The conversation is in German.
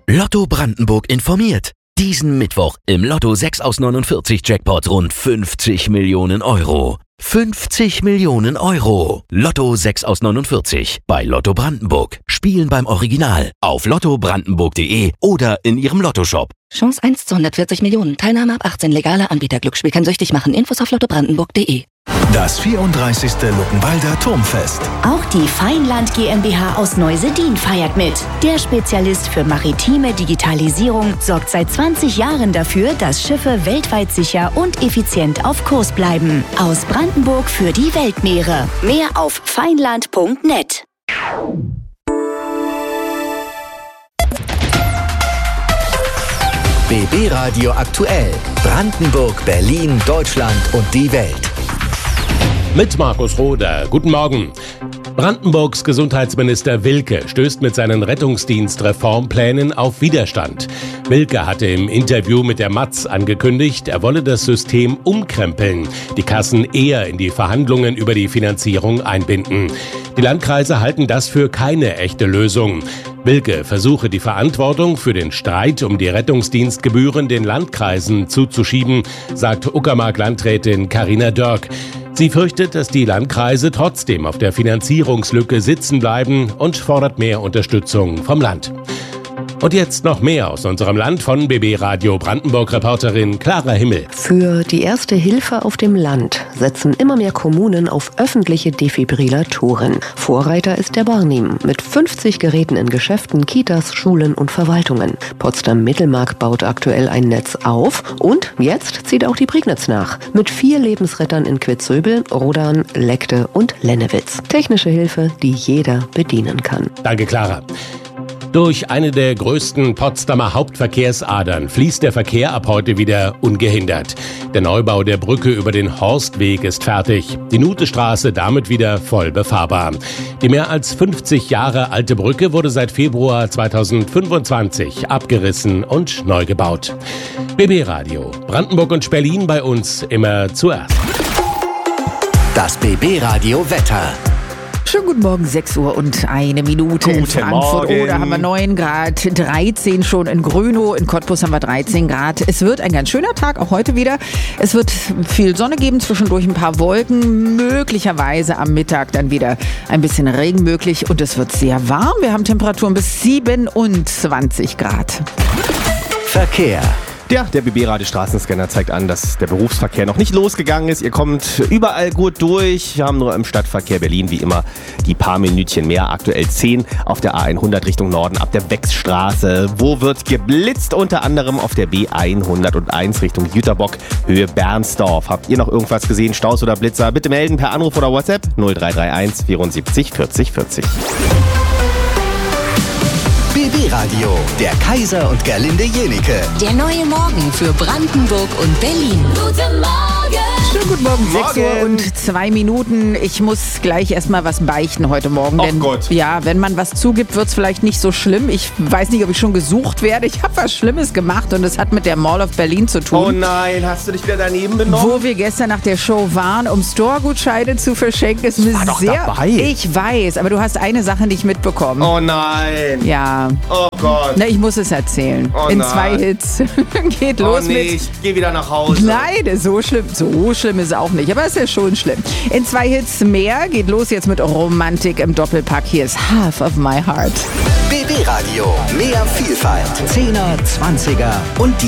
Lotto Brandenburg informiert. Diesen Mittwoch im Lotto 6 aus 49 Jackpot rund 50 Millionen Euro. 50 Millionen Euro. Lotto 6 aus 49 bei Lotto Brandenburg. Spielen beim Original auf lottobrandenburg.de oder in Ihrem Lottoshop. Chance 1 zu 140 Millionen. Teilnahme ab 18. Legaler Anbieter. Glücksspiel kann süchtig machen. Infos auf lottobrandenburg.de. Das 34. Luckenwalder Turmfest. Auch die Feinland GmbH aus Neusedin feiert mit. Der Spezialist für maritime Digitalisierung sorgt seit 20 Jahren dafür, dass Schiffe weltweit sicher und effizient auf Kurs bleiben. Aus Brandenburg für die Weltmeere. Mehr auf feinland.net. BB Radio aktuell. Brandenburg, Berlin, Deutschland und die Welt. Mit Markus Roder. Guten Morgen. Brandenburgs Gesundheitsminister Wilke stößt mit seinen Rettungsdienstreformplänen auf Widerstand. Wilke hatte im Interview mit der Matz angekündigt, er wolle das System umkrempeln, die Kassen eher in die Verhandlungen über die Finanzierung einbinden. Die Landkreise halten das für keine echte Lösung. Wilke versuche die Verantwortung für den Streit um die Rettungsdienstgebühren den Landkreisen zuzuschieben, sagt Uckermark-Landrätin Carina Dörk. Sie fürchtet, dass die Landkreise trotzdem auf der Finanzierungslücke sitzen bleiben und fordert mehr Unterstützung vom Land. Und jetzt noch mehr aus unserem Land von BB Radio Brandenburg-Reporterin Clara Himmel. Für die erste Hilfe auf dem Land setzen immer mehr Kommunen auf öffentliche Defibrillatoren. Vorreiter ist der Barnim mit 50 Geräten in Geschäften, Kitas, Schulen und Verwaltungen. Potsdam-Mittelmark baut aktuell ein Netz auf und jetzt zieht auch die Prignitz nach. Mit 4 Lebensrettern in Quitzöbel, Rodan, Legde und Lennewitz. Technische Hilfe, die jeder bedienen kann. Danke, Clara. Durch eine der größten Potsdamer Hauptverkehrsadern fließt der Verkehr ab heute wieder ungehindert. Der Neubau der Brücke über den Horstweg ist fertig. Die Nutestraße damit wieder voll befahrbar. Die mehr als 50 Jahre alte Brücke wurde seit Februar 2025 abgerissen und neu gebaut. BB Radio, Brandenburg und Berlin bei uns immer zuerst. Das BB Radio Wetter. Schönen guten Morgen, 6 Uhr und 1 Minute in Frankfurt. Oh, da haben wir 9 Grad, 13 schon in Grönow, in Cottbus haben wir 13 Grad. Es wird ein ganz schöner Tag, auch heute wieder. Es wird viel Sonne geben, zwischendurch ein paar Wolken, möglicherweise am Mittag dann wieder ein bisschen Regen möglich und es wird sehr warm. Wir haben Temperaturen bis 27 Grad. Verkehr. Ja, der BB-Radio-Straßenscanner zeigt an, dass der Berufsverkehr noch nicht losgegangen ist. Ihr kommt überall gut durch. Wir haben nur im Stadtverkehr Berlin wie immer die paar Minütchen mehr. Aktuell 10 auf der A100 Richtung Norden ab der Wechsstraße. Wo wird geblitzt? Unter anderem auf der B101 Richtung Jüterbock, Höhe Bernsdorf. Habt ihr noch irgendwas gesehen? Staus oder Blitzer? Bitte melden per Anruf oder WhatsApp 0331 74 40 40. BB Radio, der Kaiser und Gerlinde Jenike. Der neue Morgen für Brandenburg und Berlin. Guten Morgen! Schönen guten Morgen, 6 Uhr und 2 Minuten. Ich muss gleich erstmal was beichten heute Morgen. Denn, Gott. Ja, wenn man was zugibt, wird es vielleicht nicht so schlimm. Ich weiß nicht, ob ich schon gesucht werde. Ich habe was Schlimmes gemacht und es hat mit der Mall of Berlin zu tun. Oh nein, hast du dich wieder daneben benommen? Wo wir gestern nach der Show waren, um Store-Gutscheine zu verschenken. Ist mir war doch sehr. dabei. Ich weiß, aber du hast eine Sache nicht mitbekommen. Oh nein. Ja. Oh Gott. Na, ich muss es erzählen. Oh In nein. 2 Hits. Geht los nee, mit. ich geh wieder nach Hause. Nein, so schlimm ist es auch nicht, aber es ist schon schlimm. In 2 Hits mehr, geht los jetzt mit Romantik im Doppelpack. Hier ist Half of My Heart. BB Radio, mehr Vielfalt, 10er, 20er und die